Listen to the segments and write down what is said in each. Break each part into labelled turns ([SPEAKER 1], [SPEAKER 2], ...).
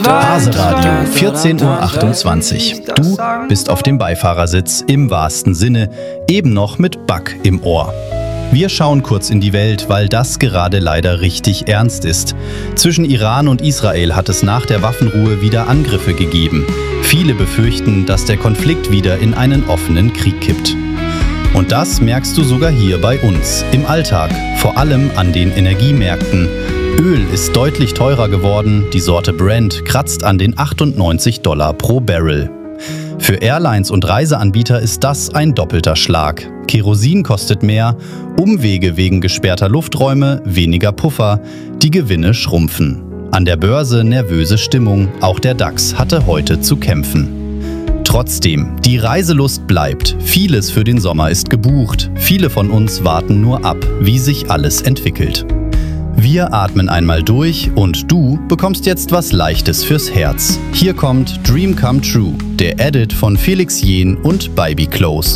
[SPEAKER 1] Base Radio, 14:28 Uhr. Du bist auf dem Beifahrersitz im wahrsten Sinne, eben noch mit Bug im Ohr. Wir schauen kurz in die Welt, weil das gerade leider richtig ernst ist. Zwischen Iran und Israel hat es nach der Waffenruhe wieder Angriffe gegeben. Viele befürchten, dass der Konflikt wieder in einen offenen Krieg kippt. Und das merkst du sogar hier bei uns, im Alltag, vor allem an den Energiemärkten. Öl ist deutlich teurer geworden, die Sorte Brent kratzt an den $98 pro Barrel. Für Airlines und Reiseanbieter ist das ein doppelter Schlag. Kerosin kostet mehr, Umwege wegen gesperrter Lufträume, weniger Puffer, die Gewinne schrumpfen. An der Börse nervöse Stimmung, auch der DAX hatte heute zu kämpfen. Trotzdem, die Reiselust bleibt, vieles für den Sommer ist gebucht, viele von uns warten nur ab, wie sich alles entwickelt. Wir atmen einmal durch und du bekommst jetzt was Leichtes fürs Herz. Hier kommt Dream Come True, der Edit von Felix Jähn und Baby Close.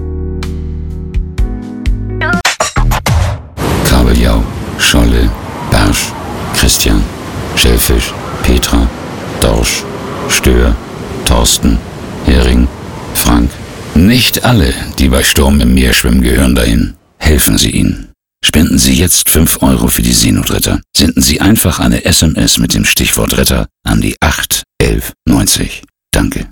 [SPEAKER 2] Kabeljau, Scholle, Barsch, Christian, Schellfisch, Petra, Dorsch, Stör, Thorsten, Hering, Frank. Nicht alle, die bei Sturm im Meer schwimmen, gehören dahin. Helfen Sie ihnen. Spenden Sie jetzt 5 € für die Seenotretter. Senden Sie einfach eine SMS mit dem Stichwort Retter an die 81190. Danke.